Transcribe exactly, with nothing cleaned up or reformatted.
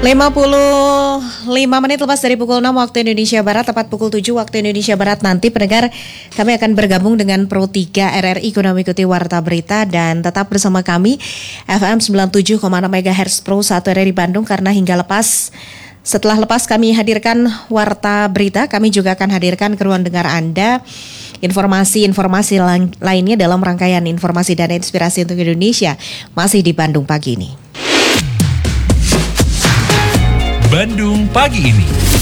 lima puluh lima menit lepas dari pukul enam waktu Indonesia Barat, tepat pukul tujuh waktu Indonesia Barat nanti pendengar kami akan bergabung dengan Pro tiga R R I guna mengikuti Warta Berita dan tetap bersama kami F M sembilan puluh tujuh koma enam MHz Pro satu R R I Bandung karena hingga lepas setelah lepas kami hadirkan Warta Berita, kami juga akan hadirkan ke ruang dengar Anda informasi-informasi lainnya dalam rangkaian informasi dan inspirasi untuk Indonesia masih di Bandung pagi ini. Bandung pagi ini.